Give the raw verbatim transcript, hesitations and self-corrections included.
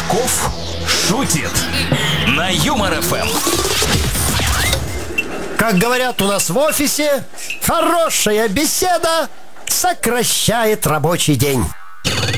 Чесноков шутит на Юмор эф эм. Как говорят у нас в офисе, хорошая беседа сокращает рабочий день.